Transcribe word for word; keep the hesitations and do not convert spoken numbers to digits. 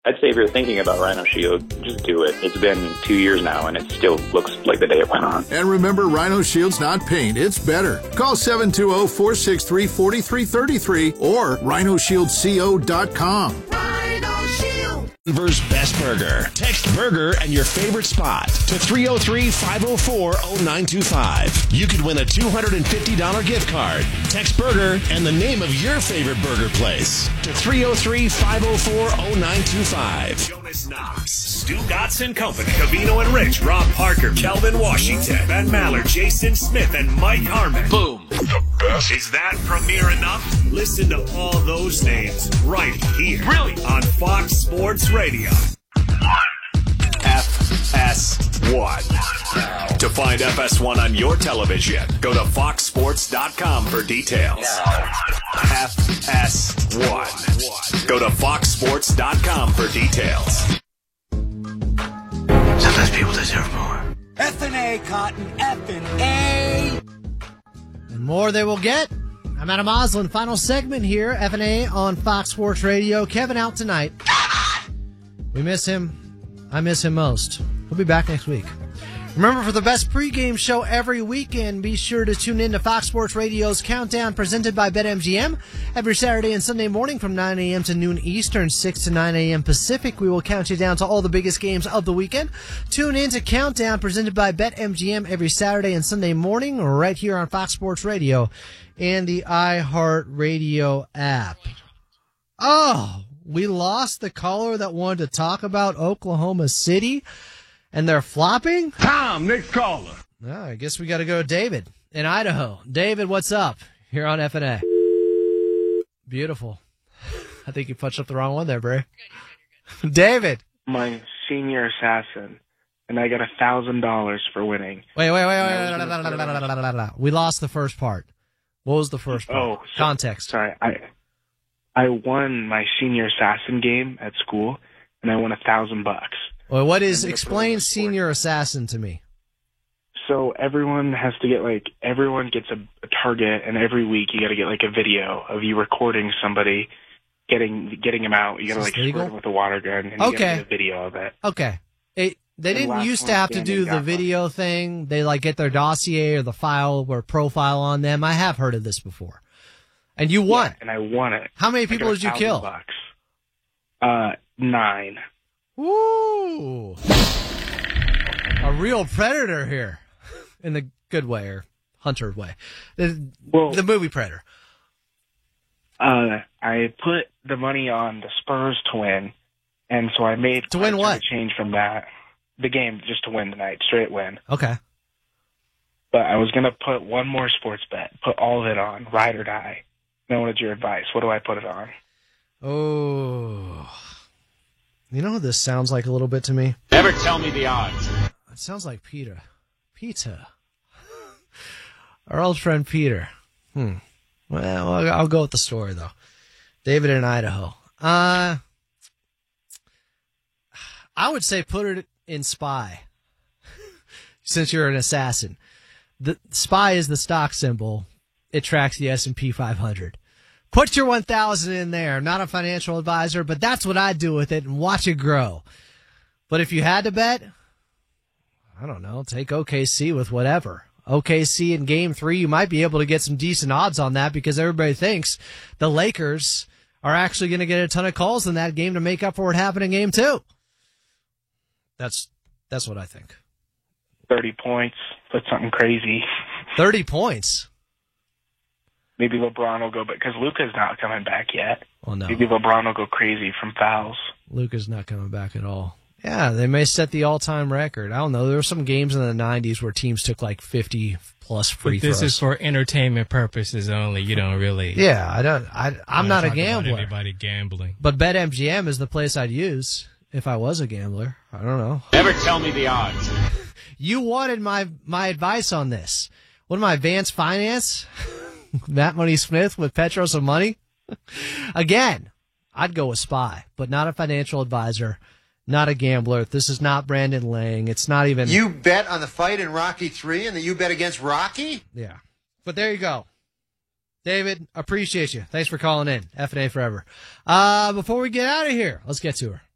I'd say if you're thinking about Rhino Shield, just do it. It's been two years now, and it still looks like the day it went on. And remember, Rhino Shield's not paint, it's better. Call seven two zero, four six three, four three three three or rhino shield co dot com. Rhino Shield. Denver's best burger. Text burger and your favorite spot to three oh three, five oh four, oh nine two five. You could win a two hundred fifty dollars gift card. Text burger and the name of your favorite burger place to three oh three, five oh four, oh nine two five. Jonas Knox, Stu Gotson Company, Cavino and Rich, Rob Parker, Kelvin Washington, Ben Maller, Jason Smith, and Mike Harmon. Boom. The best. Is that premiere enough? Listen to all those names right here. Really? On Fox Sports Radio. F S one. To find F S one on your television, go to fox sports dot com for details. F S one. Go to fox sports dot com for details. Sometimes people deserve more. F and A, Cotton. F and A. And more they will get. I'm Adam Oslin. Final segment here. F and A on Fox Sports Radio. Kevin out tonight. We miss him. I miss him most. We'll be back next week. Remember, for the best pregame show every weekend, be sure to tune in to Fox Sports Radio's Countdown presented by BetMGM. Every Saturday and Sunday morning from nine a.m. to noon Eastern, six to nine a.m. Pacific, we will count you down to all the biggest games of the weekend. Tune in to Countdown presented by BetMGM every Saturday and Sunday morning right here on Fox Sports Radio and the iHeartRadio app. Oh, we lost the caller that wanted to talk about Oklahoma City. And they're flopping? Tom, next caller. Oh, I guess we got to go to David in Idaho. David, what's up? Here on F and A. Beautiful. I think you punched up the wrong one there, Bray. David. My senior assassin, and I got a thousand dollars for winning. Wait, wait, wait, wait. wait, wait, wait, wait, wait. We lost the first part. What was the first part? Oh, so, context. Sorry, I I won my senior assassin game at school, and I won a thousand bucks. Well, what is, explain senior assassin to me. So everyone has to get, like, everyone gets a, a target, and every week you got to get, like, a video of you recording somebody, getting getting them out. You got to, like, squirt them with a water gun, and okay. you got to get a video of it. Okay. It, they and didn't used to have to do the video one. thing. They, like, get their dossier or the file or profile on them. I have heard of this before. And you won. Yeah, and I won it. How many people did you kill? Bucks. Uh, nine. Woo! A real predator here, in the good way or hunter way. The, well, the movie Predator. Uh, I put the money on the Spurs to win, and so I made to win what? A change from that. The game just to win tonight, straight win. Okay. But I was gonna put one more sports bet, put all of it on, ride or die. Now, what is your advice? What do I put it on? Oh. You know who this sounds like a little bit to me? Never tell me the odds. It sounds like Peter. Peter. Our old friend Peter. Hmm. Well, I'll go with the story, though. David in Idaho. Uh, I would say put it in SPY, since you're an assassin. The SPY is the stock symbol. It tracks the S and P five hundred. Put your one thousand in there. I'm not a financial advisor, but that's what I'd do with it and watch it grow. But if you had to bet, I don't know, take O K C with whatever. O K C in game three, you might be able to get some decent odds on that because everybody thinks the Lakers are actually going to get a ton of calls in that game to make up for what happened in game two. That's, that's what I think. thirty points. Put something crazy. thirty points. Maybe LeBron will go, because Luka's not coming back yet. Well, no. Maybe LeBron will go crazy from fouls. Luka's not coming back at all. Yeah, they may set the all-time record. I don't know. There were some games in the nineties where teams took like fifty plus free but this throws. Is for entertainment purposes only. You don't really. Yeah, I don't. I, I'm not a gambler. Anybody gambling? But BetMGM is the place I'd use if I was a gambler. I don't know. Never tell me the odds. You wanted my my advice on this. What am I, Advanced Finance? Matt Money Smith with Petros and Money? Again, I'd go with SPY, but not a financial advisor, not a gambler. This is not Brandon Lang. It's not even... You bet on the fight in Rocky three and then you bet against Rocky? Yeah. But there you go. David, appreciate you. Thanks for calling in. F and A forever. Uh, before we get out of here, let's get to her.